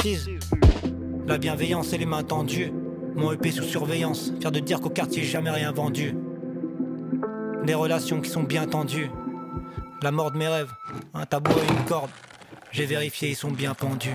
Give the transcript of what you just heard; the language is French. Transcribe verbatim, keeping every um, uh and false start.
vantise. La bienveillance et les mains tendues. Mon E P sous surveillance, fier de dire qu'au quartier jamais rien vendu. Des relations qui sont bien tendues. La mort de mes rêves, un tabou et une corde. J'ai vérifié, ils sont bien pendus.